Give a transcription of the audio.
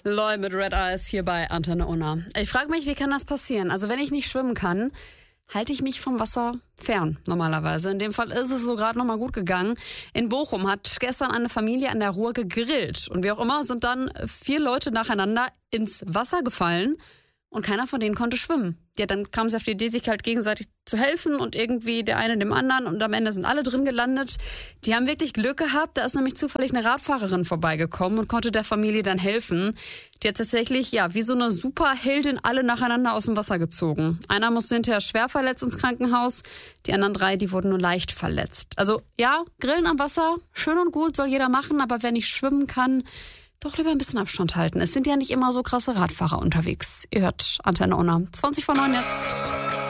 Loy mit Red Eyes hier bei Antenne Unna. Ich frage mich, wie kann das passieren? Also wenn ich nicht schwimmen kann, halte ich mich vom Wasser fern normalerweise. In dem Fall ist es so gerade noch mal gut gegangen. In Bochum hat gestern eine Familie an der Ruhr gegrillt. Und wie auch immer sind dann 4 Leute nacheinander ins Wasser gefallen. Und keiner von denen konnte schwimmen. Ja, dann kamen sie auf die Idee, sich halt gegenseitig zu helfen und irgendwie der eine dem anderen. Und am Ende sind alle drin gelandet. Die haben wirklich Glück gehabt. Da ist nämlich zufällig eine Radfahrerin vorbeigekommen und konnte der Familie dann helfen. Die hat tatsächlich, ja, wie so eine Superheldin alle nacheinander aus dem Wasser gezogen. Einer musste hinterher schwer verletzt ins Krankenhaus. Die anderen 3, die wurden nur leicht verletzt. Also ja, Grillen am Wasser, schön und gut, soll jeder machen. Aber wer nicht schwimmen kann, doch lieber ein bisschen Abstand halten. Es sind ja nicht immer so krasse Radfahrer unterwegs. Ihr hört Antenne Unna. 20 vor 9 jetzt.